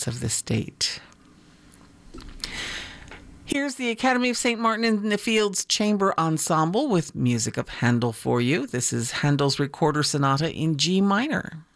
parts of the state. Here's the Academy of St. Martin in the Fields Chamber Ensemble with music of Handel for you. This is Handel's Recorder Sonata in G minor.